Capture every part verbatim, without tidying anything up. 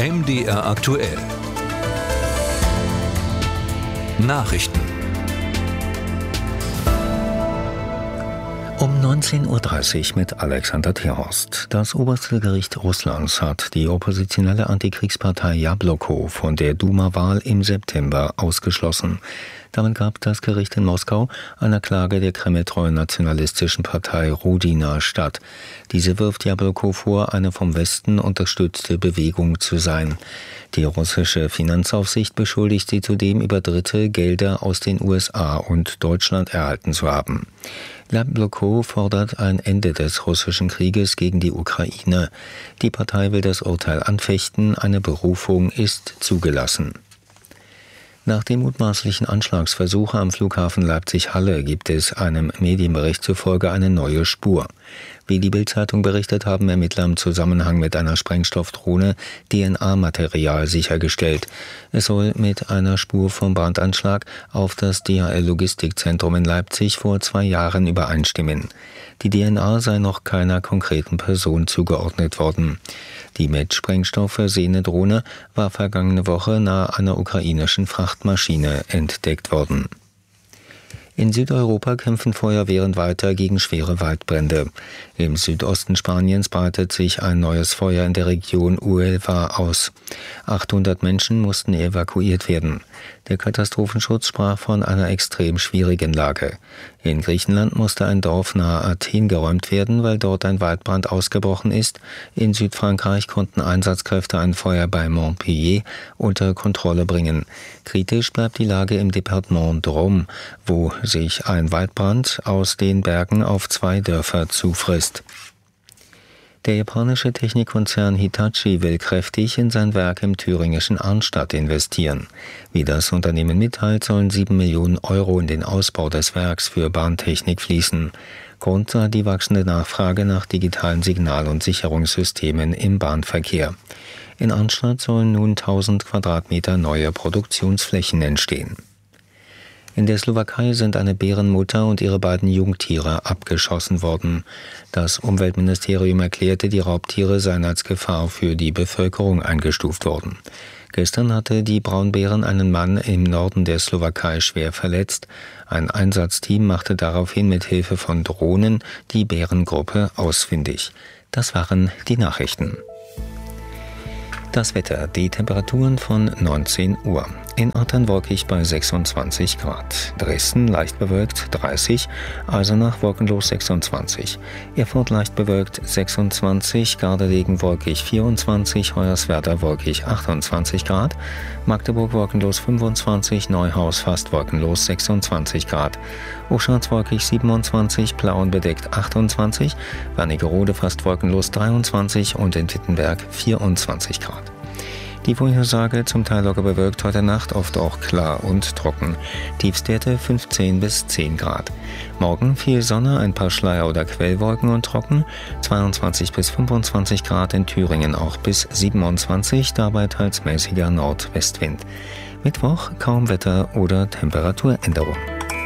M D R aktuell. Nachrichten. Um neunzehn Uhr dreißig mit Alexander Terhorst. Das oberste Gericht Russlands hat die oppositionelle Antikriegspartei Jabloko von der Duma-Wahl im September ausgeschlossen. Damit gab das Gericht in Moskau einer Klage der kremltreuen nationalistischen Partei Rodina statt. Diese wirft Jabloko vor, eine vom Westen unterstützte Bewegung zu sein. Die russische Finanzaufsicht beschuldigt sie zudem, über Dritte Gelder aus den U S A und Deutschland erhalten zu haben. Jabloko fordert ein Ende des russischen Krieges gegen die Ukraine. Die Partei will das Urteil anfechten, eine Berufung ist zugelassen. Nach dem mutmaßlichen Anschlagsversuch am Flughafen Leipzig-Halle gibt es einem Medienbericht zufolge eine neue Spur. Wie die Bild-Zeitung berichtet, haben Ermittler im Zusammenhang mit einer Sprengstoffdrohne D N A-Material sichergestellt. Es soll mit einer Spur vom Brandanschlag auf das D H L-Logistikzentrum in Leipzig vor zwei Jahren übereinstimmen. Die D N A sei noch keiner konkreten Person zugeordnet worden. Die mit Sprengstoff versehene Drohne war vergangene Woche nahe einer ukrainischen Frachtmaschine entdeckt worden. In Südeuropa kämpfen Feuerwehren weiter gegen schwere Waldbrände. Im Südosten Spaniens breitet sich ein neues Feuer in der Region Huelva aus. achthundert Menschen mussten evakuiert werden. Der Katastrophenschutz sprach von einer extrem schwierigen Lage. In Griechenland musste ein Dorf nahe Athen geräumt werden, weil dort ein Waldbrand ausgebrochen ist. In Südfrankreich konnten Einsatzkräfte ein Feuer bei Montpellier unter Kontrolle bringen. Kritisch bleibt die Lage im Departement Drôme, wo sich ein Waldbrand aus den Bergen auf zwei Dörfer zufrisst. Der japanische Technikkonzern Hitachi will kräftig in sein Werk im thüringischen Arnstadt investieren. Wie das Unternehmen mitteilt, sollen sieben Millionen Euro in den Ausbau des Werks für Bahntechnik fließen. Grund sei die wachsende Nachfrage nach digitalen Signal- und Sicherungssystemen im Bahnverkehr. In Arnstadt sollen nun tausend Quadratmeter neue Produktionsflächen entstehen. In der Slowakei sind eine Bärenmutter und ihre beiden Jungtiere abgeschossen worden. Das Umweltministerium erklärte, die Raubtiere seien als Gefahr für die Bevölkerung eingestuft worden. Gestern hatte die Braunbären einen Mann im Norden der Slowakei schwer verletzt. Ein Einsatzteam machte daraufhin mit Hilfe von Drohnen die Bärengruppe ausfindig. Das waren die Nachrichten. Das Wetter, die Temperaturen von neunzehn Uhr. In Attern wolkig bei sechsundzwanzig Grad. Dresden leicht bewölkt dreißig, Eisenach wolkenlos sechsundzwanzig. Erfurt leicht bewölkt sechsundzwanzig, Gardelegen wolkig vierundzwanzig, Hoyerswerda wolkig achtundzwanzig Grad. Magdeburg wolkenlos fünfundzwanzig, Neuhaus fast wolkenlos sechsundzwanzig Grad. Oschatz wolkig siebenundzwanzig, Plauen bedeckt achtundzwanzig, Wernigerode fast wolkenlos dreiundzwanzig und in Wittenberg vierundzwanzig Grad. Die Vorhersage zum Teil locker bewölkt, heute Nacht oft auch klar und trocken. Tiefstwerte fünfzehn bis zehn Grad. Morgen viel Sonne, ein paar Schleier- oder Quellwolken und trocken. zweiundzwanzig bis fünfundzwanzig Grad, in Thüringen auch bis siebenundzwanzig, dabei teils mäßiger Nordwestwind. Mittwoch kaum Wetter- oder Temperaturänderung.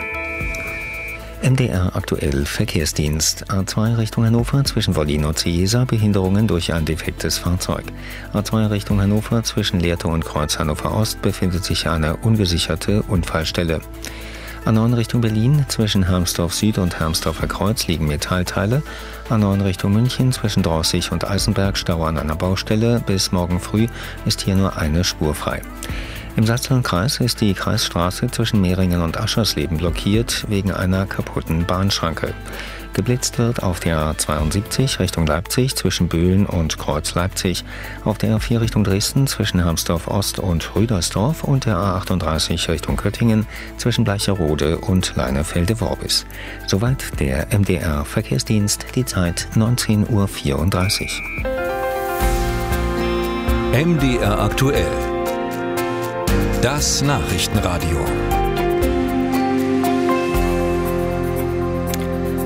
M D R aktuell Verkehrsdienst. A zwei Richtung Hannover zwischen Wollin und Ciesa, Behinderungen durch ein defektes Fahrzeug. A zwei Richtung Hannover zwischen Lehrte und Kreuz Hannover Ost befindet sich eine ungesicherte Unfallstelle. A neun Richtung Berlin zwischen Hermsdorf Süd und Hermsdorfer Kreuz liegen Metallteile. A neun Richtung München zwischen Drossig und Eisenberg Stau an einer Baustelle. Bis morgen früh ist hier nur eine Spur frei. Im Salzlandkreis ist die Kreisstraße zwischen Mehringen und Aschersleben blockiert wegen einer kaputten Bahnschranke. Geblitzt wird auf der A zweiundsiebzig Richtung Leipzig zwischen Böhlen und Kreuz Leipzig, auf der A vier Richtung Dresden zwischen Hermsdorf Ost und Rüdersdorf und der A achtunddreißig Richtung Göttingen zwischen Bleicherode und Leinefelde-Worbis. Soweit der M D R Verkehrsdienst, die Zeit neunzehn Uhr vierunddreißig. M D R aktuell. Das Nachrichtenradio. Im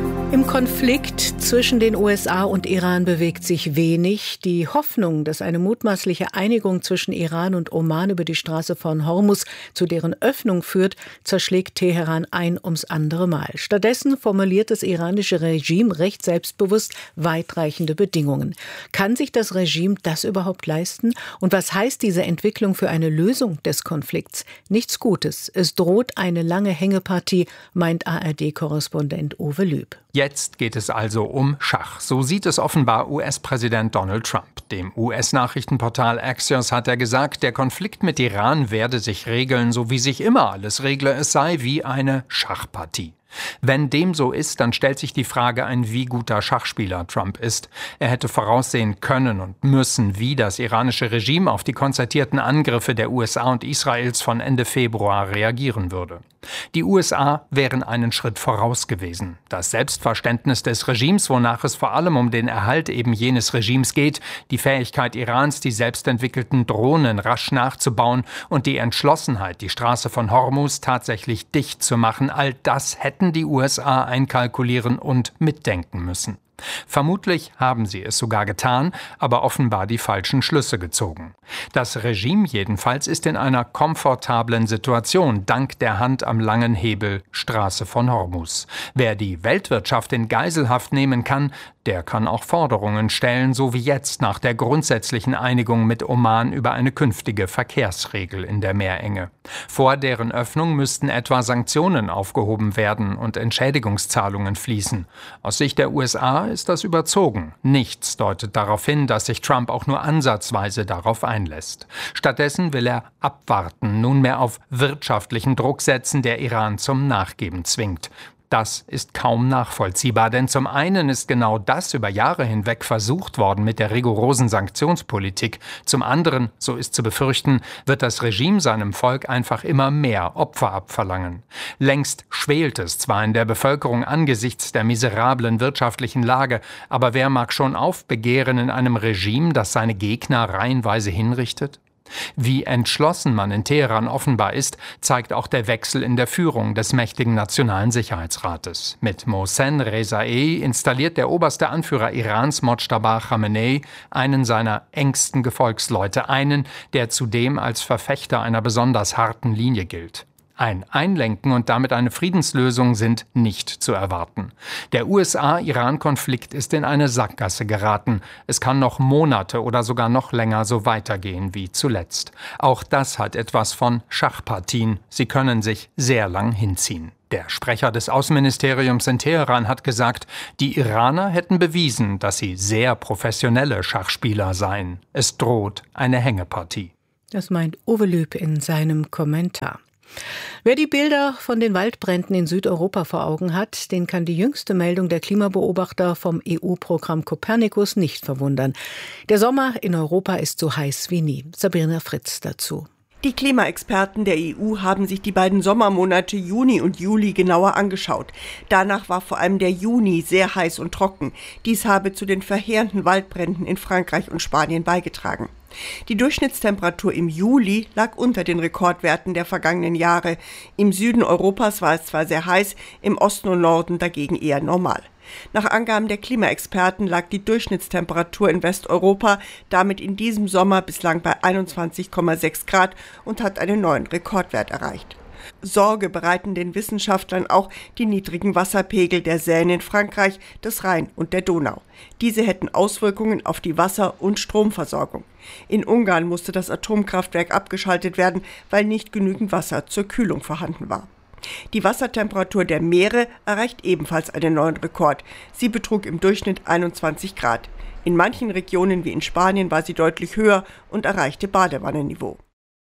Im Konflikt zwischen den U S A und Iran bewegt sich wenig. Die Hoffnung, dass eine mutmaßliche Einigung zwischen Iran und Oman über die Straße von Hormuz zu deren Öffnung führt, zerschlägt Teheran ein ums andere Mal. Stattdessen formuliert das iranische Regime recht selbstbewusst weitreichende Bedingungen. Kann sich das Regime das überhaupt leisten? Und was heißt diese Entwicklung für eine Lösung des Konflikts? Nichts Gutes. Es droht eine lange Hängepartie, meint A R D-Korrespondent Uwe Lüb. Jetzt geht es also um Schach. So sieht es offenbar U S-Präsident Donald Trump. Dem U S-Nachrichtenportal Axios hat er gesagt, der Konflikt mit Iran werde sich regeln, so wie sich immer alles regle, es sei wie eine Schachpartie. Wenn dem so ist, dann stellt sich die Frage ein, wie guter Schachspieler Trump ist. Er hätte voraussehen können und müssen, wie das iranische Regime auf die konzertierten Angriffe der U S A und Israels von Ende Februar reagieren würde. Die U S A wären einen Schritt voraus gewesen. Das Selbstverständnis des Regimes, wonach es vor allem um den Erhalt eben jenes Regimes geht, die Fähigkeit Irans, die selbstentwickelten Drohnen rasch nachzubauen und die Entschlossenheit, die Straße von Hormuz tatsächlich dicht zu machen, all das hätten die U S A einkalkulieren und mitdenken müssen. Vermutlich haben sie es sogar getan, aber offenbar die falschen Schlüsse gezogen. Das Regime jedenfalls ist in einer komfortablen Situation, dank der Hand am langen Hebel Straße von Hormuz. Wer die Weltwirtschaft in Geiselhaft nehmen kann, der kann auch Forderungen stellen, so wie jetzt nach der grundsätzlichen Einigung mit Oman über eine künftige Verkehrsregel in der Meerenge. Vor deren Öffnung müssten etwa Sanktionen aufgehoben werden und Entschädigungszahlungen fließen. Aus Sicht der U S A ist das überzogen. Nichts deutet darauf hin, dass sich Trump auch nur ansatzweise darauf einlässt. Stattdessen will er abwarten, nunmehr auf wirtschaftlichen Druck setzen, der Iran zum Nachgeben zwingt. Das ist kaum nachvollziehbar, denn zum einen ist genau das über Jahre hinweg versucht worden mit der rigorosen Sanktionspolitik. Zum anderen, so ist zu befürchten, wird das Regime seinem Volk einfach immer mehr Opfer abverlangen. Längst schwelt es zwar in der Bevölkerung angesichts der miserablen wirtschaftlichen Lage, aber wer mag schon aufbegehren in einem Regime, das seine Gegner reihenweise hinrichtet? Wie entschlossen man in Teheran offenbar ist, zeigt auch der Wechsel in der Führung des mächtigen Nationalen Sicherheitsrates. Mit Mohsen Rezaei installiert der oberste Anführer Irans, Mojtaba Khamenei, einen seiner engsten Gefolgsleute, einen, der zudem als Verfechter einer besonders harten Linie gilt. Ein Einlenken und damit eine Friedenslösung sind nicht zu erwarten. Der U S A-Iran-Konflikt ist in eine Sackgasse geraten. Es kann noch Monate oder sogar noch länger so weitergehen wie zuletzt. Auch das hat etwas von Schachpartien. Sie können sich sehr lang hinziehen. Der Sprecher des Außenministeriums in Teheran hat gesagt, die Iraner hätten bewiesen, dass sie sehr professionelle Schachspieler seien. Es droht eine Hängepartie. Das meint Uwe Lüb in seinem Kommentar. Wer die Bilder von den Waldbränden in Südeuropa vor Augen hat, den kann die jüngste Meldung der Klimabeobachter vom E U-Programm Copernicus nicht verwundern. Der Sommer in Europa ist so heiß wie nie. Sabrina Fritz dazu. Die Klimaexperten der E U haben sich die beiden Sommermonate Juni und Juli genauer angeschaut. Danach war vor allem der Juni sehr heiß und trocken. Dies habe zu den verheerenden Waldbränden in Frankreich und Spanien beigetragen. Die Durchschnittstemperatur im Juli lag unter den Rekordwerten der vergangenen Jahre. Im Süden Europas war es zwar sehr heiß, im Osten und Norden dagegen eher normal. Nach Angaben der Klimaexperten lag die Durchschnittstemperatur in Westeuropa damit in diesem Sommer bislang bei einundzwanzig Komma sechs Grad und hat einen neuen Rekordwert erreicht. Sorge bereiten den Wissenschaftlern auch die niedrigen Wasserpegel der Seine in Frankreich, des Rhein und der Donau. Diese hätten Auswirkungen auf die Wasser- und Stromversorgung. In Ungarn musste das Atomkraftwerk abgeschaltet werden, weil nicht genügend Wasser zur Kühlung vorhanden war. Die Wassertemperatur der Meere erreicht ebenfalls einen neuen Rekord. Sie betrug im Durchschnitt einundzwanzig Grad. In manchen Regionen wie in Spanien war sie deutlich höher und erreichte Badewannenniveau.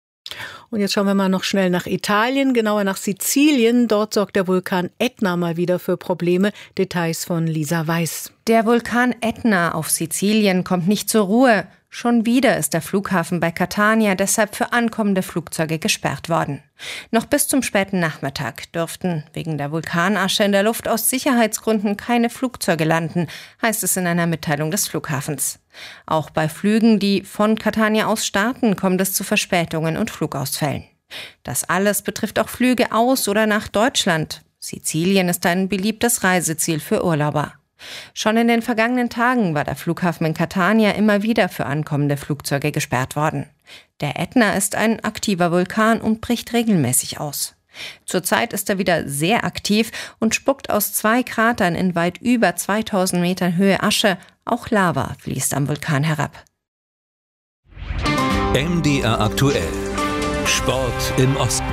Und jetzt schauen wir mal noch schnell nach Italien, genauer nach Sizilien. Dort sorgt der Vulkan Ätna mal wieder für Probleme. Details von Lisa Weiß. Der Vulkan Ätna auf Sizilien kommt nicht zur Ruhe. Schon wieder ist der Flughafen bei Catania deshalb für ankommende Flugzeuge gesperrt worden. Noch bis zum späten Nachmittag dürften wegen der Vulkanasche in der Luft aus Sicherheitsgründen keine Flugzeuge landen, heißt es in einer Mitteilung des Flughafens. Auch bei Flügen, die von Catania aus starten, kommt es zu Verspätungen und Flugausfällen. Das alles betrifft auch Flüge aus oder nach Deutschland. Sizilien ist ein beliebtes Reiseziel für Urlauber. Schon in den vergangenen Tagen war der Flughafen in Catania immer wieder für ankommende Flugzeuge gesperrt worden. Der Ätna ist ein aktiver Vulkan und bricht regelmäßig aus. Zurzeit ist er wieder sehr aktiv und spuckt aus zwei Kratern in weit über zweitausend Metern Höhe Asche. Auch Lava fließt am Vulkan herab. M D R aktuell. Sport im Osten.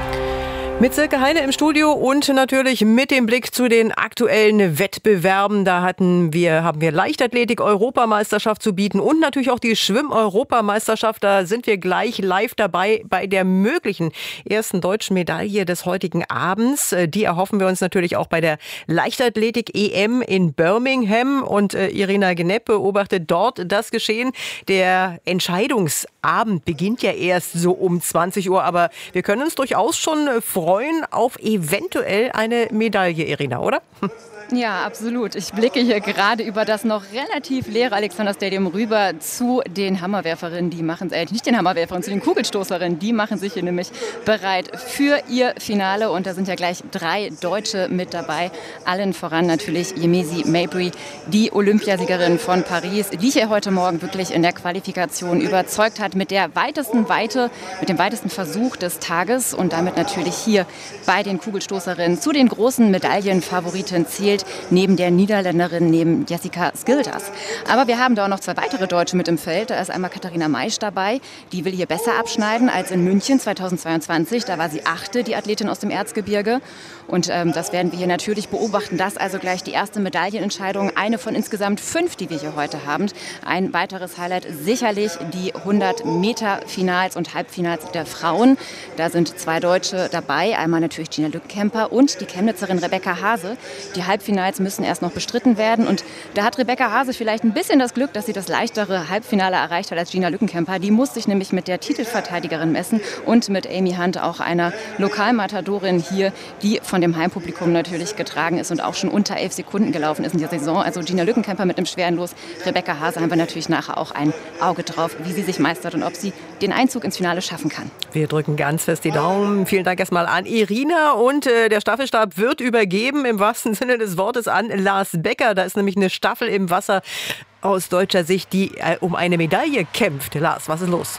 Mit Silke Heine im Studio und natürlich mit dem Blick zu den aktuellen Wettbewerben. Da hatten wir, haben wir Leichtathletik-Europameisterschaft zu bieten und natürlich auch die Schwimm-Europameisterschaft. Da sind wir gleich live dabei bei der möglichen ersten deutschen Medaille des heutigen Abends. Die erhoffen wir uns natürlich auch bei der Leichtathletik-E M in Birmingham. Und äh, Irina Gnepp beobachtet dort das Geschehen. Der Entscheidungsabend beginnt ja erst so um zwanzig Uhr, aber wir können uns durchaus schon freuen auf eventuell eine Medaille, Irina, oder? Ja, absolut. Ich blicke hier gerade über das noch relativ leere Alexander Stadium rüber zu den Hammerwerferinnen. Die machen äh, nicht den Hammerwerferinnen, zu den Kugelstoßerinnen. Die machen sich hier nämlich bereit für ihr Finale. Und da sind ja gleich drei Deutsche mit dabei. Allen voran natürlich Yemisi Mabry, die Olympiasiegerin von Paris, die hier heute Morgen wirklich in der Qualifikation überzeugt hat mit der weitesten Weite, mit dem weitesten Versuch des Tages und damit natürlich hier bei den Kugelstoßerinnen zu den großen Medaillenfavoriten zählt. Neben der Niederländerin, neben Jessica Skildas. Aber wir haben da auch noch zwei weitere Deutsche mit im Feld. Da ist einmal Katharina Maisch dabei. Die will hier besser abschneiden als in München zweitausendzweiundzwanzig. Da war sie Achte, die Athletin aus dem Erzgebirge. Und ähm, das werden wir hier natürlich beobachten. Das also gleich die erste Medaillenentscheidung. Eine von insgesamt fünf, die wir hier heute haben. Ein weiteres Highlight sicherlich die hundert Meter Finals und Halbfinals der Frauen. Da sind zwei Deutsche dabei. Einmal natürlich Gina Lückenkämper und die Chemnitzerin Rebecca Hase. Die Halbfinals müssen erst noch bestritten werden. Und da hat Rebecca Hase vielleicht ein bisschen das Glück, dass sie das leichtere Halbfinale erreicht hat als Gina Lückenkämper. Die muss sich nämlich mit der Titelverteidigerin messen und mit Amy Hunt, auch einer Lokalmatadorin hier, die von dem Heimpublikum natürlich getragen ist und auch schon unter elf Sekunden gelaufen ist in der Saison. Also Gina Lückenkämper mit einem schweren Los. Rebecca Hase haben wir natürlich nachher auch ein Auge drauf, wie sie sich meistert und ob sie den Einzug ins Finale schaffen kann. Wir drücken ganz fest die Daumen. Vielen Dank erstmal an Irina und äh, der Staffelstab wird übergeben im wahrsten Sinne des Wortes an Lars Becker. Da ist nämlich eine Staffel im Wasser aus deutscher Sicht, die äh, um eine Medaille kämpft. Lars, was ist los?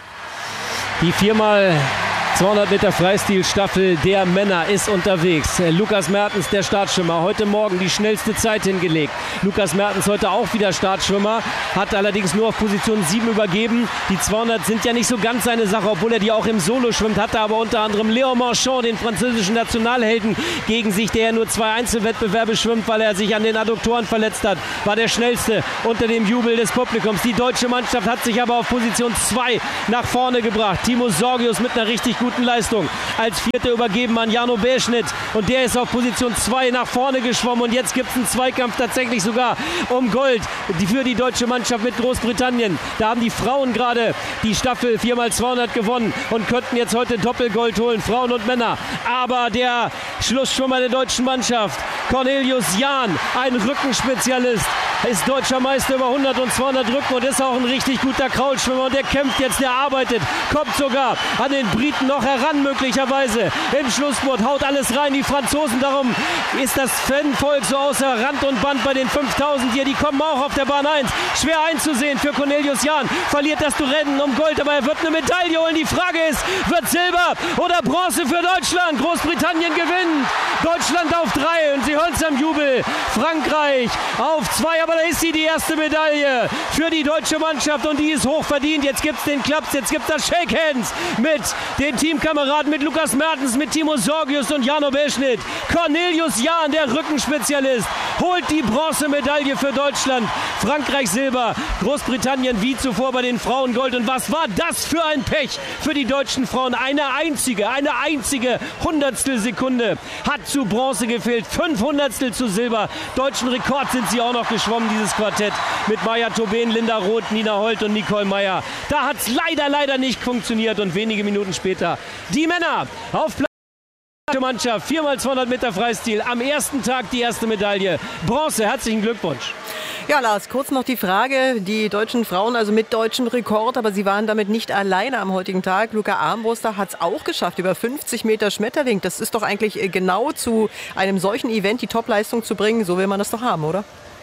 Die viermal zweihundert Meter Freistilstaffel der Männer ist unterwegs. Lukas Mertens, der Startschwimmer, heute Morgen die schnellste Zeit hingelegt. Lukas Mertens heute auch wieder Startschwimmer, hat allerdings nur auf Position sieben übergeben. Die zweihundert sind ja nicht so ganz seine Sache, obwohl er die auch im Solo schwimmt. Hatte aber unter anderem Léon Marchand, den französischen Nationalhelden, gegen sich, der ja nur zwei Einzelwettbewerbe schwimmt, weil er sich an den Adduktoren verletzt hat. War der schnellste unter dem Jubel des Publikums. Die deutsche Mannschaft hat sich aber auf Position zwei nach vorne gebracht. Timo Sorgius mit einer richtig guten Leistung. Als Vierter übergeben an Jano Beschnitt und der ist auf Position zwei nach vorne geschwommen und jetzt gibt es einen Zweikampf tatsächlich sogar um Gold für die deutsche Mannschaft mit Großbritannien. Da haben die Frauen gerade die Staffel vier mal zweihundert gewonnen und könnten jetzt heute Doppelgold holen, Frauen und Männer. Aber der Schlussschwimmer der deutschen Mannschaft, Cornelius Jahn, ein Rückenspezialist, ist deutscher Meister über hundert und zweihundert Rücken und ist auch ein richtig guter Kraulschwimmer und der kämpft jetzt, der arbeitet, kommt sogar an den Briten noch heran möglicherweise. Im Schlussspurt haut alles rein, die Franzosen, darum ist das Fanvolk so außer Rand und Band bei den fünftausend hier, die kommen auch auf der Bahn eins. Schwer einzusehen für Cornelius Jahn, verliert das Durennen um Gold, aber er wird eine Medaille holen. Die Frage ist, wird Silber oder Bronze für Deutschland? Großbritannien gewinnt, Deutschland auf drei und Sie hören es am Jubel. Frankreich auf zwei, aber da ist sie, die erste Medaille für die deutsche Mannschaft und die ist hoch verdient. Jetzt gibt es den Klaps, jetzt gibt es das Shake Hands mit den Teamkameraden, mit Lukas Mertens, mit Timo Sorgius und Jano Beschnitt. Cornelius Jahn, der Rückenspezialist, holt die Bronzemedaille für Deutschland. Frankreich Silber, Großbritannien wie zuvor bei den Frauen Gold. Und was war das für ein Pech für die deutschen Frauen? Eine einzige, eine einzige Hundertstel Sekunde hat zu Bronze gefehlt. Fünf Hundertstel zu Silber. Deutschen Rekord sind sie auch noch geschwommen, dieses Quartett. Mit Maja Tobin, Linda Roth, Nina Holt und Nicole Meyer. Da hat es leider, leider nicht funktioniert. Und wenige Minuten später die Männer auf Platz. Mannschaft, vier mal zweihundert Meter Freistil. Am ersten Tag die erste Medaille. Bronze, herzlichen Glückwunsch. Ja, Lars, kurz noch die Frage. Die deutschen Frauen, also mit deutschem Rekord, aber sie waren damit nicht alleine am heutigen Tag. Luca Armbruster hat es auch geschafft, über fünfzig Meter Schmetterling. Das ist doch eigentlich genau zu einem solchen Event die Topleistung zu bringen. So will man das doch haben, oder?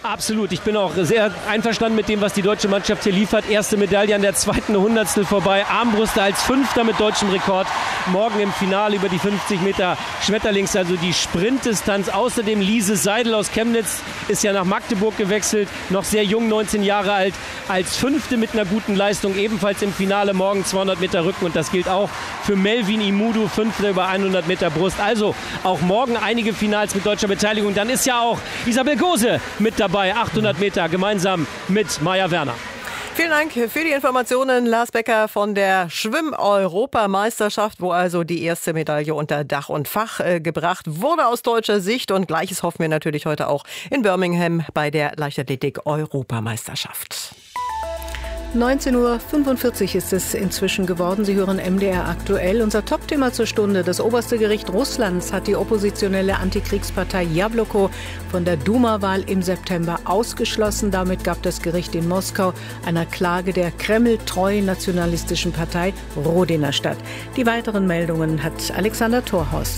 Absolut. Ich bin auch sehr einverstanden mit dem, was die deutsche Mannschaft hier liefert. Erste Medaille an der zweiten Hundertstel vorbei. Armbruster als Fünfter mit deutschem Rekord. Morgen im Finale über die fünfzig Meter Schmetterlings, also die Sprintdistanz. Außerdem Lise Seidel aus Chemnitz ist ja nach Magdeburg gewechselt. Noch sehr jung, neunzehn Jahre alt. Als Fünfte mit einer guten Leistung. Ebenfalls im Finale morgen zweihundert Meter Rücken. Und das gilt auch für Melvin Imudu, Fünfter über hundert Meter Brust. Also auch morgen einige Finals mit deutscher Beteiligung. Dann ist ja auch Isabel Gose mit dabei. Bei achthundert Meter gemeinsam mit Maja Werner. Vielen Dank für die Informationen, Lars Becker von der Schwimm-Europameisterschaft, wo also die erste Medaille unter Dach und Fach äh, gebracht wurde aus deutscher Sicht. Und Gleiches hoffen wir natürlich heute auch in Birmingham bei der Leichtathletik-Europameisterschaft. neunzehn Uhr fünfundvierzig ist es inzwischen geworden. Sie hören M D R aktuell. Unser Topthema zur Stunde. Das oberste Gericht Russlands hat die oppositionelle Antikriegspartei Jabloko von der Duma-Wahl im September ausgeschlossen. Damit gab das Gericht in Moskau einer Klage der Kreml-treuen nationalistischen Partei Rodina statt. Die weiteren Meldungen hat Alexander Torhorst.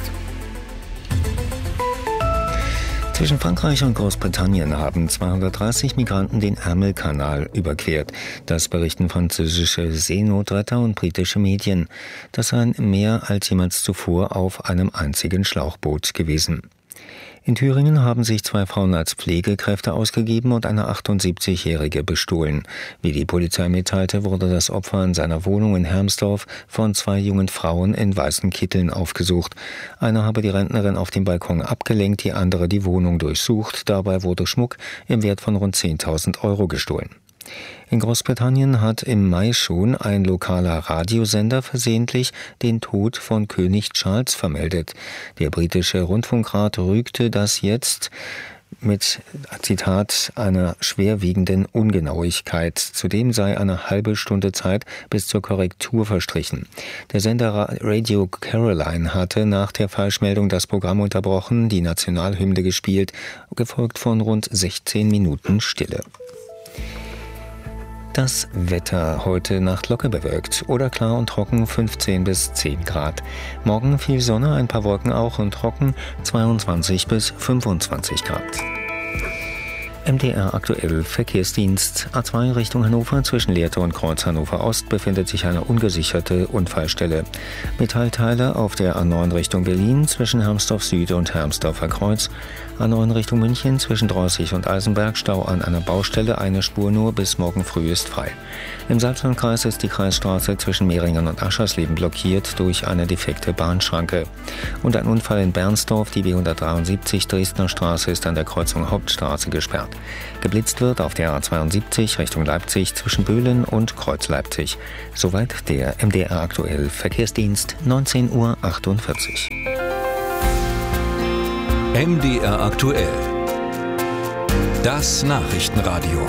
Zwischen Frankreich und Großbritannien haben zweihundertdreißig Migranten den Ärmelkanal überquert. Das berichten französische Seenotretter und britische Medien. Das seien mehr als jemals zuvor auf einem einzigen Schlauchboot gewesen. In Thüringen haben sich zwei Frauen als Pflegekräfte ausgegeben und eine achtundsiebzigjährige bestohlen. Wie die Polizei mitteilte, wurde das Opfer in seiner Wohnung in Hermsdorf von zwei jungen Frauen in weißen Kitteln aufgesucht. Eine habe die Rentnerin auf dem Balkon abgelenkt, die andere die Wohnung durchsucht. Dabei wurde Schmuck im Wert von rund zehntausend Euro gestohlen. In Großbritannien hat im Mai schon ein lokaler Radiosender versehentlich den Tod von König Charles vermeldet. Der britische Rundfunkrat rügte das jetzt mit, Zitat, einer schwerwiegenden Ungenauigkeit. Zudem sei eine halbe Stunde Zeit bis zur Korrektur verstrichen. Der Sender Radio Caroline hatte nach der Falschmeldung das Programm unterbrochen, die Nationalhymne gespielt, gefolgt von rund sechzehn Minuten Stille. Das Wetter: heute Nacht locker bewölkt oder klar und trocken, fünfzehn bis zehn Grad. Morgen viel Sonne, ein paar Wolken auch und trocken, zweiundzwanzig bis fünfundzwanzig Grad. M D R aktuell Verkehrsdienst. A zwei Richtung Hannover zwischen Lehrte und Kreuz Hannover Ost befindet sich eine ungesicherte Unfallstelle. Metallteile auf der A neun Richtung Berlin zwischen Hermsdorf Süd und Hermsdorfer Kreuz. A neun Richtung München zwischen Drossig und Eisenberg Stau an einer Baustelle, eine Spur nur, bis morgen früh ist frei. Im Salzlandkreis ist die Kreisstraße zwischen Mehringen und Aschersleben blockiert durch eine defekte Bahnschranke. Und ein Unfall in Bernsdorf, die B hundertdreiundsiebzig Dresdner Straße ist an der Kreuzung Hauptstraße gesperrt. Geblitzt wird auf der A zweiundsiebzig Richtung Leipzig zwischen Böhlen und Kreuz Leipzig. Soweit der M D R aktuell Verkehrsdienst, neunzehn Uhr achtundvierzig. M D R aktuell. Das Nachrichtenradio.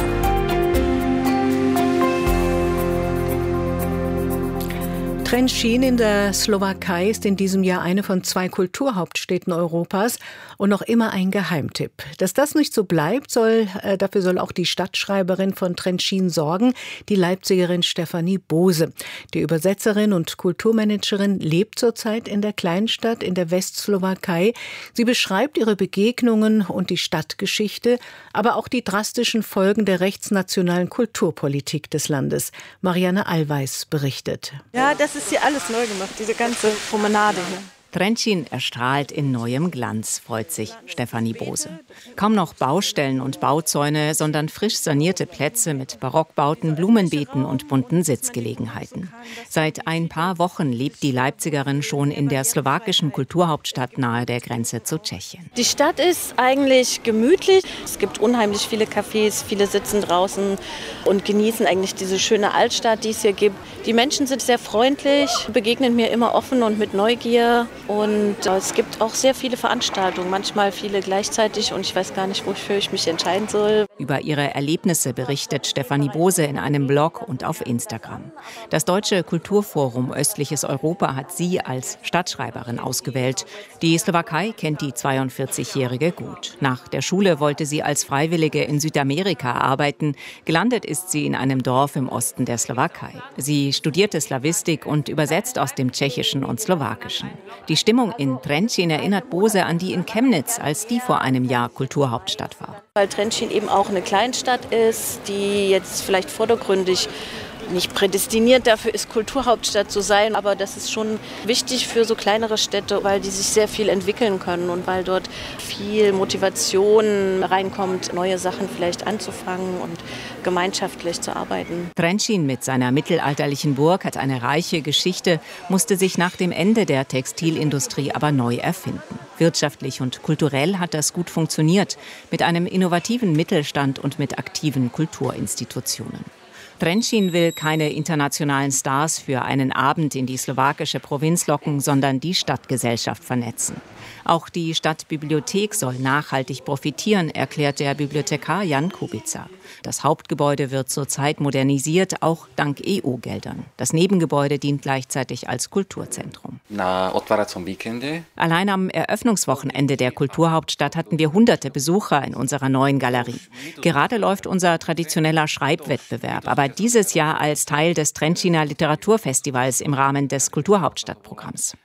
Trenčín in der Slowakei ist in diesem Jahr eine von zwei Kulturhauptstädten Europas und noch immer ein Geheimtipp. Dass das nicht so bleibt, soll, äh, dafür soll auch die Stadtschreiberin von Trenčín sorgen, die Leipzigerin Stefanie Bose. Die Übersetzerin und Kulturmanagerin lebt zurzeit in der Kleinstadt in der Westslowakei. Sie beschreibt ihre Begegnungen und die Stadtgeschichte, aber auch die drastischen Folgen der rechtsnationalen Kulturpolitik des Landes. Marianne Allweis berichtet. Ja, das ist hier alles neu gemacht, diese ganze Promenade hier. Trenčín erstrahlt in neuem Glanz, freut sich Stefanie Bose. Kaum noch Baustellen und Bauzäune, sondern frisch sanierte Plätze mit Barockbauten, Blumenbeeten und bunten Sitzgelegenheiten. Seit ein paar Wochen lebt die Leipzigerin schon in der slowakischen Kulturhauptstadt nahe der Grenze zu Tschechien. Die Stadt ist eigentlich gemütlich. Es gibt unheimlich viele Cafés, viele sitzen draußen und genießen eigentlich diese schöne Altstadt, die es hier gibt. Die Menschen sind sehr freundlich, begegnen mir immer offen und mit Neugier. Und es gibt auch sehr viele Veranstaltungen, manchmal viele gleichzeitig und ich weiß gar nicht, wofür ich mich entscheiden soll. Über ihre Erlebnisse berichtet Stefanie Bose in einem Blog und auf Instagram. Das Deutsche Kulturforum Östliches Europa hat sie als Stadtschreiberin ausgewählt. Die Slowakei kennt die zweiundvierzigjährige gut. Nach der Schule wollte sie als Freiwillige in Südamerika arbeiten. Gelandet ist sie in einem Dorf im Osten der Slowakei. Sie studierte Slawistik und übersetzt aus dem Tschechischen und Slowakischen. Die Stimmung in Trenčín erinnert Bose an die in Chemnitz, als die vor einem Jahr Kulturhauptstadt war. Weil Trenčín eben auch auch eine Kleinstadt ist, die jetzt vielleicht vordergründig nicht prädestiniert dafür ist, Kulturhauptstadt zu sein, aber das ist schon wichtig für so kleinere Städte, weil die sich sehr viel entwickeln können und weil dort viel Motivation reinkommt, neue Sachen vielleicht anzufangen und gemeinschaftlich zu arbeiten. Trenčín mit seiner mittelalterlichen Burg hat eine reiche Geschichte, musste sich nach dem Ende der Textilindustrie aber neu erfinden. Wirtschaftlich und kulturell hat das gut funktioniert, mit einem innovativen Mittelstand und mit aktiven Kulturinstitutionen. Trenčín will keine internationalen Stars für einen Abend in die slowakische Provinz locken, sondern die Stadtgesellschaft vernetzen. Auch die Stadtbibliothek soll nachhaltig profitieren, erklärt der Bibliothekar Jan Kubica. Das Hauptgebäude wird zurzeit modernisiert, auch dank E U-Geldern. Das Nebengebäude dient gleichzeitig als Kulturzentrum. Allein am Eröffnungswochenende der Kulturhauptstadt hatten wir hunderte Besucher in unserer neuen Galerie. Gerade läuft unser traditioneller Schreibwettbewerb, aber dieses Jahr als Teil des Trenčíner Literaturfestivals im Rahmen des Kulturhauptstadtprogramms.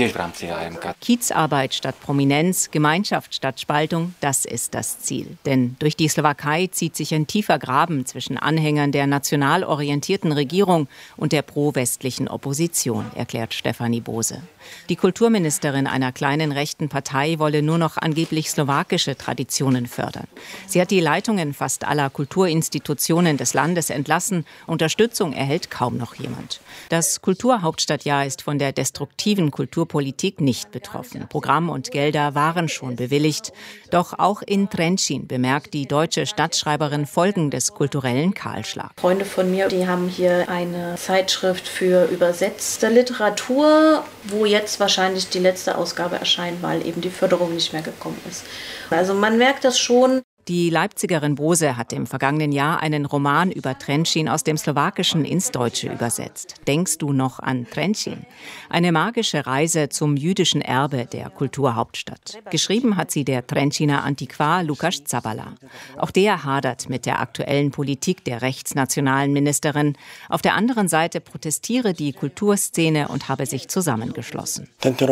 Kiezarbeit statt Prominenz, Gemeinschaft statt Spaltung, das ist das Ziel. Denn durch die Slowakei zieht sich ein tiefer Graben zwischen Anhängern der national orientierten Regierung und der pro-westlichen Opposition, erklärt Stefanie Bose. Die Kulturministerin einer kleinen rechten Partei wolle nur noch angeblich slowakische Traditionen fördern. Sie hat die Leitungen fast aller Kulturinstitutionen des Landes entlassen. Unterstützung erhält kaum noch jemand. Das Kulturhauptstadtjahr ist von der destruktiven Kulturpolitik nicht betroffen. Programm und Gelder waren schon bewilligt. Doch auch in Trenčín bemerkt die deutsche Stadtschreiberin Folgen des kulturellen Kahlschlags. Freunde von mir, die haben hier eine Zeitschrift für übersetzte Literatur, wo jetzt wahrscheinlich die letzte Ausgabe erscheint, weil eben die Förderung nicht mehr gekommen ist. Also man merkt das schon. Die Leipzigerin Bose hat im vergangenen Jahr einen Roman über Trenčín aus dem Slowakischen ins Deutsche übersetzt. Denkst du noch an Trenčín? Eine magische Reise zum jüdischen Erbe der Kulturhauptstadt. Geschrieben hat sie der Trenčíner Antiquar Lukáš Zabala. Auch der hadert mit der aktuellen Politik der rechtsnationalen Ministerin. Auf der anderen Seite protestiere die Kulturszene und habe sich zusammengeschlossen.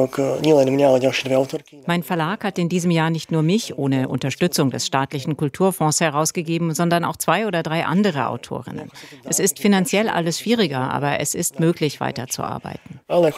Mein Verlag hat in diesem Jahr nicht nur mich ohne Unterstützung des staatlichen Kulturfonds herausgegeben, sondern auch zwei oder drei andere Autorinnen. Es ist finanziell alles schwieriger, aber es ist möglich, weiterzuarbeiten.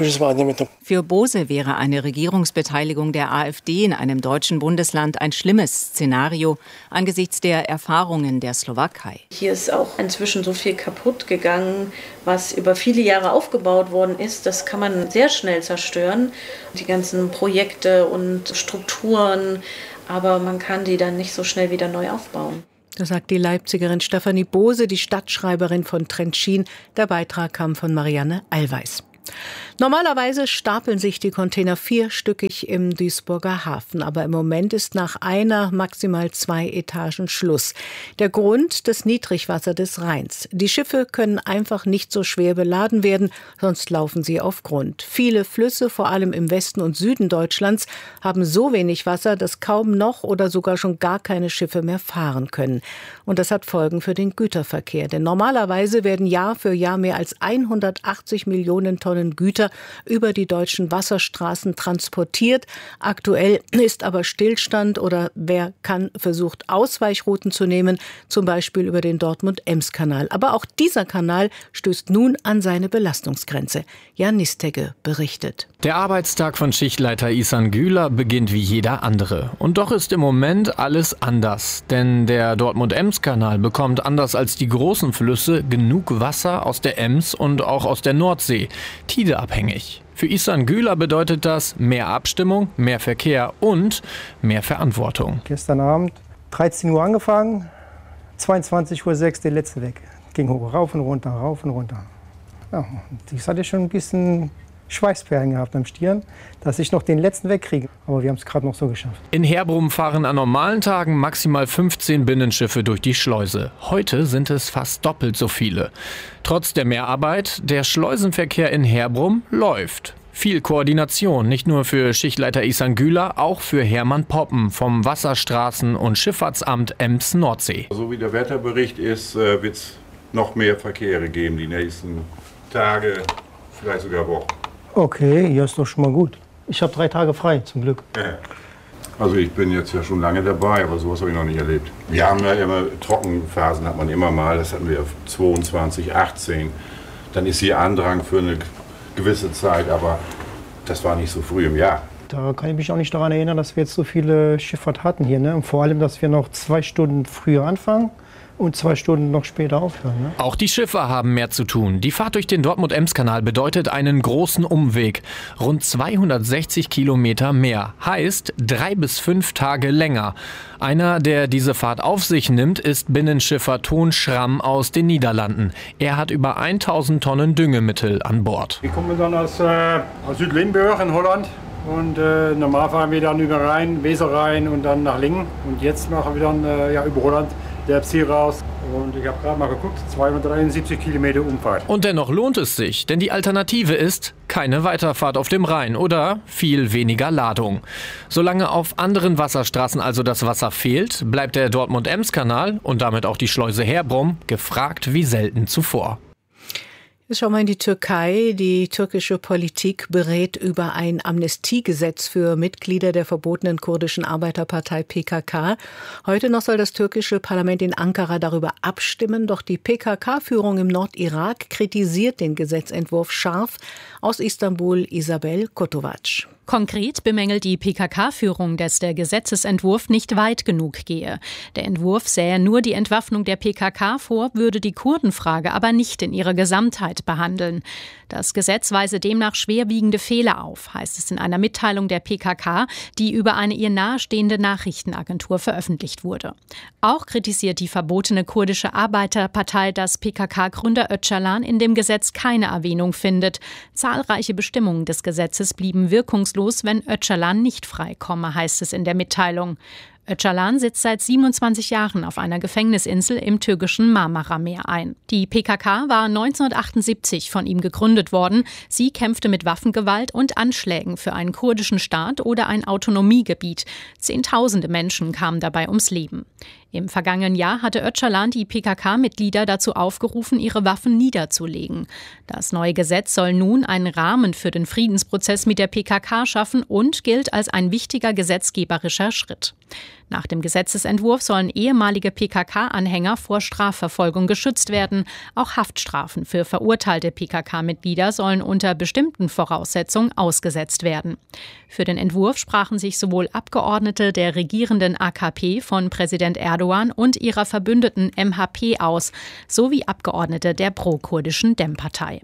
Für Bose wäre eine Regierungsbeteiligung der AfD in einem deutschen Bundesland ein schlimmes Szenario angesichts der Erfahrungen der Slowakei. Hier ist auch inzwischen so viel kaputt gegangen, was über viele Jahre aufgebaut worden ist. Das kann man sehr schnell zerstören. Die ganzen Projekte und Strukturen. Aber man kann die dann nicht so schnell wieder neu aufbauen. Das sagt die Leipzigerin Stefanie Bose, die Stadtschreiberin von Trenčín. Der Beitrag kam von Marianne Allweis. Normalerweise stapeln sich die Container vierstückig im Duisburger Hafen, aber im Moment ist nach einer, maximal zwei Etagen Schluss. Der Grund, das Niedrigwasser des Rheins. Die Schiffe können einfach nicht so schwer beladen werden, sonst laufen sie auf Grund. Viele Flüsse, vor allem im Westen und Süden Deutschlands, haben so wenig Wasser, dass kaum noch oder sogar schon gar keine Schiffe mehr fahren können. Und das hat Folgen für den Güterverkehr, denn normalerweise werden Jahr für Jahr mehr als hundertachtzig Millionen Tonnen Güter über die deutschen Wasserstraßen transportiert. Aktuell ist aber Stillstand oder wer kann, versucht Ausweichrouten zu nehmen, zum Beispiel über den Dortmund-Ems-Kanal. Aber auch dieser Kanal stößt nun an seine Belastungsgrenze. Jan Nistegge berichtet. Der Arbeitstag von Schichtleiter Ihsan Güler beginnt wie jeder andere. Und doch ist im Moment alles anders. Denn der Dortmund-Ems-Kanal bekommt anders als die großen Flüsse genug Wasser aus der Ems und auch aus der Nordsee. Tideabhängig. Für Ihsan Güler bedeutet das mehr Abstimmung, mehr Verkehr und mehr Verantwortung. Gestern Abend dreizehn Uhr angefangen, zweiundzwanzig Uhr sechs der letzte weg. Ging hoch, rauf und runter, rauf und runter. Ja, das hatte schon ein bisschen Schweißperlen gehabt am Stirn, dass ich noch den letzten wegkriege. Aber wir haben es gerade noch so geschafft. In Herbrum fahren an normalen Tagen maximal fünfzehn Binnenschiffe durch die Schleuse. Heute sind es fast doppelt so viele. Trotz der Mehrarbeit, der Schleusenverkehr in Herbrum läuft. Viel Koordination, nicht nur für Schichtleiter Ihsan Güler, auch für Hermann Poppen vom Wasserstraßen- und Schifffahrtsamt Ems-Nordsee. So wie der Wetterbericht ist, wird es noch mehr Verkehre geben die nächsten Tage, vielleicht sogar Wochen. Okay, ja, ist doch schon mal gut. Ich habe drei Tage frei, zum Glück. Ja. Also ich bin jetzt ja schon lange dabei, aber sowas habe ich noch nicht erlebt. Wir haben ja immer, Trockenphasen hat man immer mal, das hatten wir zweiundzwanzig achtzehn. Dann ist hier Andrang für eine gewisse Zeit, aber das war nicht so früh im Jahr. Da kann ich mich auch nicht daran erinnern, dass wir jetzt so viele Schifffahrt hatten hier. Ne? Und vor allem, dass wir noch zwei Stunden früher anfangen und zwei Stunden noch später aufhören. Ne? Auch die Schiffer haben mehr zu tun. Die Fahrt durch den Dortmund-Ems-Kanal bedeutet einen großen Umweg. Rund zweihundertsechzig Kilometer mehr. Heißt drei bis fünf Tage länger. Einer, der diese Fahrt auf sich nimmt, ist Binnenschiffer Toon Schramm aus den Niederlanden. Er hat über tausend Tonnen Düngemittel an Bord. Wir kommen dann aus, äh, aus Süd-Limburg in Holland. Und äh, normal fahren wir dann über Rhein, Weser rein und dann nach Lingen. Und jetzt machen wir dann äh, ja, über Holland der Ziel raus. Und ich habe gerade mal geguckt, zweihundertdreiundsiebzig Kilometer Umfahrt. Und dennoch lohnt es sich, denn die Alternative ist keine Weiterfahrt auf dem Rhein oder viel weniger Ladung. Solange auf anderen Wasserstraßen also das Wasser fehlt, bleibt der Dortmund-Ems-Kanal und damit auch die Schleuse Herbrum gefragt wie selten zuvor. Jetzt schauen wir in die Türkei. Die türkische Politik berät über ein Amnestiegesetz für Mitglieder der verbotenen kurdischen Arbeiterpartei P K K. Heute noch soll das türkische Parlament in Ankara darüber abstimmen. Doch die P K K-Führung im Nordirak kritisiert den Gesetzentwurf scharf. Aus Istanbul Isabel Kotovac. Konkret bemängelt die P K K-Führung, dass der Gesetzesentwurf nicht weit genug gehe. Der Entwurf sähe nur die Entwaffnung der P K K vor, würde die Kurdenfrage aber nicht in ihrer Gesamtheit behandeln. Das Gesetz weise demnach schwerwiegende Fehler auf, heißt es in einer Mitteilung der P K K, die über eine ihr nahestehende Nachrichtenagentur veröffentlicht wurde. Auch kritisiert die verbotene kurdische Arbeiterpartei, dass P K K-Gründer Öcalan in dem Gesetz keine Erwähnung findet. Zahlreiche Bestimmungen des Gesetzes blieben wirkungslos, wenn Öcalan nicht freikomme, heißt es in der Mitteilung. Öcalan sitzt seit siebenundzwanzig Jahren auf einer Gefängnisinsel im türkischen Marmara-Meer ein. Die P K K war neunzehnhundertachtundsiebzig von ihm gegründet worden. Sie kämpfte mit Waffengewalt und Anschlägen für einen kurdischen Staat oder ein Autonomiegebiet. Zehntausende Menschen kamen dabei ums Leben. Im vergangenen Jahr hatte Öcalan die P K K-Mitglieder dazu aufgerufen, ihre Waffen niederzulegen. Das neue Gesetz soll nun einen Rahmen für den Friedensprozess mit der P K K schaffen und gilt als ein wichtiger gesetzgeberischer Schritt. Nach dem Gesetzesentwurf sollen ehemalige P K K-Anhänger vor Strafverfolgung geschützt werden. Auch Haftstrafen für verurteilte P K K-Mitglieder sollen unter bestimmten Voraussetzungen ausgesetzt werden. Für den Entwurf sprachen sich sowohl Abgeordnete der regierenden A K P von Präsident Erdogan und ihrer Verbündeten M H P aus, sowie Abgeordnete der pro-kurdischen Dem-Partei.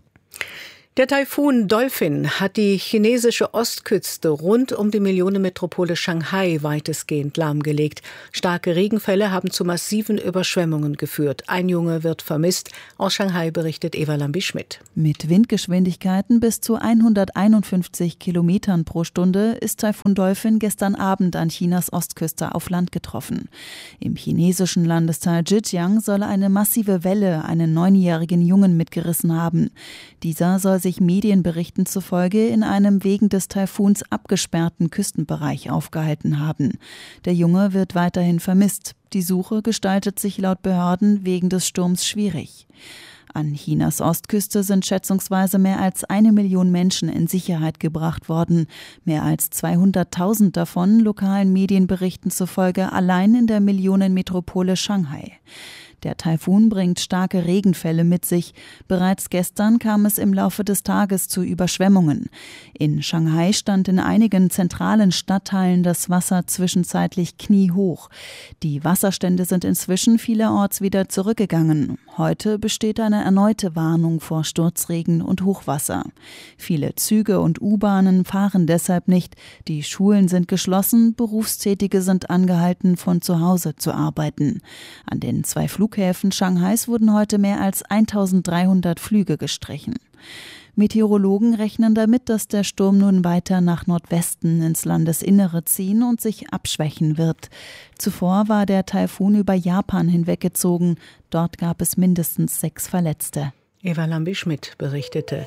Der Taifun Dolphin hat die chinesische Ostküste rund um die Millionenmetropole Shanghai weitestgehend lahmgelegt. Starke Regenfälle haben zu massiven Überschwemmungen geführt. Ein Junge wird vermisst. Aus Shanghai berichtet Eva Lambi-Schmidt. Mit Windgeschwindigkeiten bis zu hunderteinundfünfzig Kilometern pro Stunde ist Taifun Dolphin gestern Abend an Chinas Ostküste auf Land getroffen. Im chinesischen Landesteil Zhejiang soll eine massive Welle einen neunjährigen Jungen mitgerissen haben. Dieser soll sich Medienberichten zufolge in einem wegen des Taifuns abgesperrten Küstenbereich aufgehalten haben. Der Junge wird weiterhin vermisst. Die Suche gestaltet sich laut Behörden wegen des Sturms schwierig. An Chinas Ostküste sind schätzungsweise mehr als eine Million Menschen in Sicherheit gebracht worden. Mehr als zweihunderttausend davon, lokalen Medienberichten zufolge, allein in der Millionenmetropole Shanghai. Der Taifun bringt starke Regenfälle mit sich. Bereits gestern kam es im Laufe des Tages zu Überschwemmungen. In Shanghai stand in einigen zentralen Stadtteilen das Wasser zwischenzeitlich kniehoch. Die Wasserstände sind inzwischen vielerorts wieder zurückgegangen. Heute besteht eine erneute Warnung vor Sturzregen und Hochwasser. Viele Züge und U-Bahnen fahren deshalb nicht. Die Schulen sind geschlossen, Berufstätige sind angehalten, von zu Hause zu arbeiten. An den zwei Flughäfen Shanghais wurden heute mehr als eintausenddreihundert Flüge gestrichen. Meteorologen rechnen damit, dass der Sturm nun weiter nach Nordwesten ins Landesinnere ziehen und sich abschwächen wird. Zuvor war der Taifun über Japan hinweggezogen. Dort gab es mindestens sechs Verletzte. Eva Lambi-Schmidt berichtete.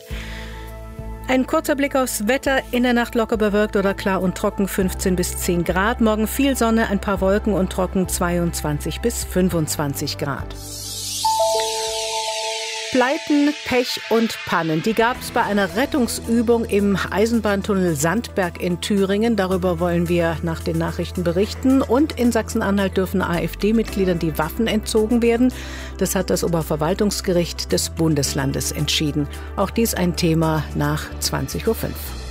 Ein kurzer Blick aufs Wetter. In der Nacht locker bewölkt oder klar und trocken fünfzehn bis zehn Grad. Morgen viel Sonne, ein paar Wolken und trocken zweiundzwanzig bis fünfundzwanzig Grad. Pleiten, Pech und Pannen, die gab es bei einer Rettungsübung im Eisenbahntunnel Sandberg in Thüringen. Darüber wollen wir nach den Nachrichten berichten. Und in Sachsen-Anhalt dürfen AfD-Mitgliedern die Waffen entzogen werden. Das hat das Oberverwaltungsgericht des Bundeslandes entschieden. Auch dies ein Thema nach zwanzig Uhr fünf.